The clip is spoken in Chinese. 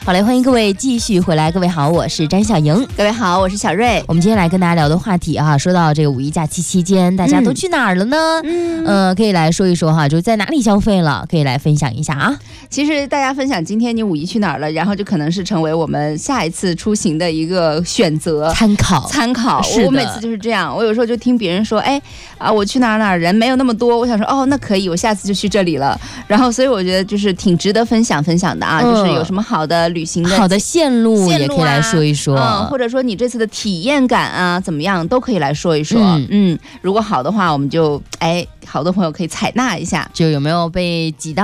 好嘞，欢迎各位继续回来。各位好，我是詹小莹。 各位好，我是小瑞。 我们今天来跟大家聊的话题啊，说到这个五一假期期间，大家都去哪儿了呢？可以来说一说哈，就在哪里消费了，可以来分享一下啊。 其实大家分享今天你五一去哪儿了，然后就可能是成为我们下一次出行的一个选择参考。 我每次就是这样，我有时候就听别人说，我去哪儿人没有那么多，我想说哦，那可以，我下次就去这里了。然后所以我觉得就是挺值得分享的啊，就是有什么好的旅行的好的线路也可以来说一说， 或者说你这次的体验感啊怎么样都可以来说一说。如果好的话，我们就好多朋友可以采纳一下， 就有没有被挤到